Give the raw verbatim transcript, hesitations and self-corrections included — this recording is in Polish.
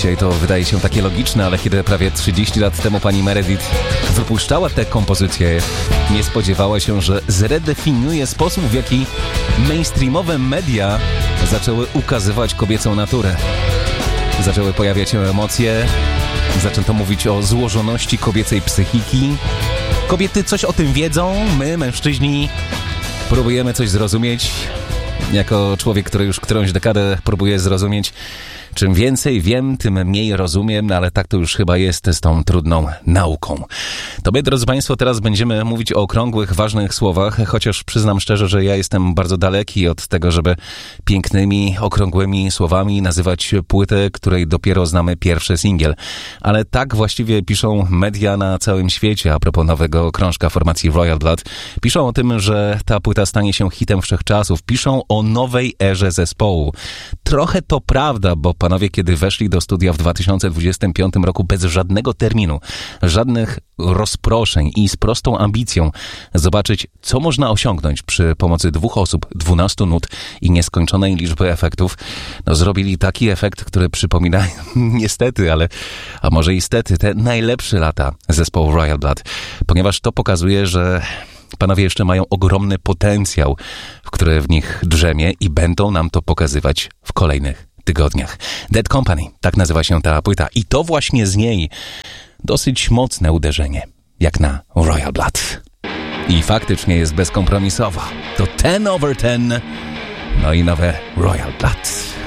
Dzisiaj to wydaje się takie logiczne, ale kiedy prawie trzydzieści lat temu pani Meredith wypuszczała tę kompozycję, nie spodziewała się, że zredefiniuje sposób, w jaki mainstreamowe media zaczęły ukazywać kobiecą naturę. Zaczęły pojawiać się emocje, zaczęto mówić o złożoności kobiecej psychiki. Kobiety coś o tym wiedzą, my, mężczyźni, próbujemy coś zrozumieć. Jako człowiek, który już którąś dekadę próbuje zrozumieć, czym więcej wiem, tym mniej rozumiem, no ale tak to już chyba jest z tą trudną nauką. To my, drodzy Państwo, teraz będziemy mówić o okrągłych, ważnych słowach, chociaż przyznam szczerze, że ja jestem bardzo daleki od tego, żeby pięknymi, okrągłymi słowami nazywać płytę, której dopiero znamy pierwszy singiel. Ale tak właściwie piszą media na całym świecie a propos nowego krążka formacji Royal Blood. Piszą o tym, że ta płyta stanie się hitem wszechczasów. Piszą o nowej erze zespołu. Trochę to prawda, bo panowie, kiedy weszli do studia w dwa tysiące dwudziestym piątym roku bez żadnego terminu, żadnych rozproszeń i z prostą ambicją zobaczyć, co można osiągnąć przy pomocy dwóch osób, dwunastu nut i nieskończonej liczby efektów, no zrobili taki efekt, który przypomina niestety, ale a może i stety, te najlepsze lata zespołu Royal Blood, ponieważ to pokazuje, że panowie jeszcze mają ogromny potencjał, który w nich drzemie i będą nam to pokazywać w kolejnych tygodniach. Dead Company, tak nazywa się ta płyta. I to właśnie z niej dosyć mocne uderzenie, jak na Royal Blood. I faktycznie jest bezkompromisowo. To ten over ten, no i nowe Royal Blood.